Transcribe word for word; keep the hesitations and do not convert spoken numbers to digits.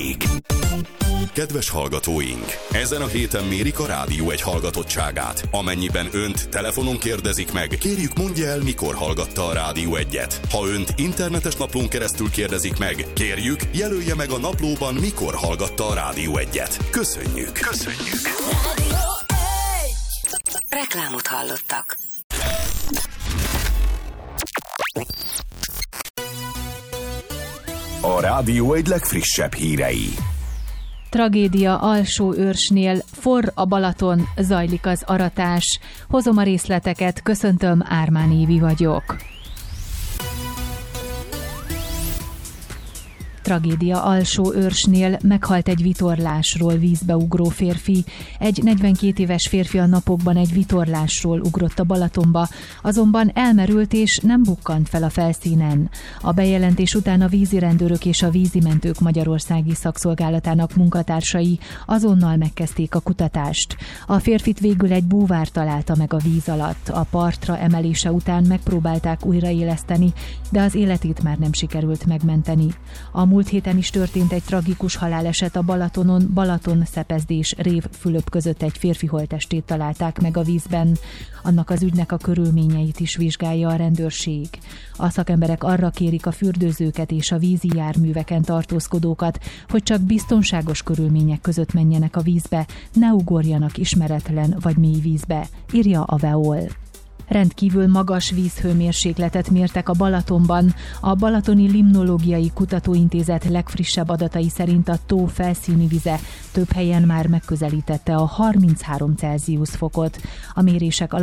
Kedves hallgatóink! Ezen a héten mérik a Rádió egy hallgatottságát. Amennyiben önt telefonon kérdezik meg, kérjük mondja el, mikor hallgatta a Rádió egyet. Ha önt internetes naplón keresztül kérdezik meg, kérjük jelölje meg a naplóban, mikor hallgatta a Rádió egyet. Köszönjük! Köszönjük! Rádió egy. Reklámot hallottak. A Rádió egy legfrissebb hírei. Tragédia Alsóőrsnél, forr a Balaton, zajlik az aratás. Hozom a részleteket, köszöntöm, Ármán Évi vagyok. Tragédia Alsóőrsnél, meghalt egy vitorlásról vízbe ugró férfi. Egy negyvenkét éves férfi a napokban egy vitorlásról ugrott a Balatonba, azonban elmerült és nem bukkant fel a felszínen. A bejelentés után a vízirendőrök és a vízimentők Magyarországi Szakszolgálatának munkatársai azonnal megkezdték a kutatást. A férfit végül egy búvár találta meg a víz alatt. A partra emelése után megpróbálták újraéleszteni, de az életét már nem sikerült megmenteni. A múlt héten is történt egy tragikus haláleset a Balatonon, Balaton-Szepezdés Rév-Fülöp között egy férfi holttestét találták meg a vízben. Annak az ügynek a körülményeit is vizsgálja a rendőrség. A szakemberek arra kérik a fürdőzőket és a vízi járműveken tartózkodókat, hogy csak biztonságos körülmények között menjenek a vízbe, ne ugorjanak ismeretlen vagy mély vízbe, írja a Veol. Rendkívül magas vízhőmérsékletet mértek a Balatonban. A Balatoni Limnológiai Kutatóintézet legfrissebb adatai szerint a tó felszíni vize több helyen már megközelítette a harminchárom Celsius fokot. A mérések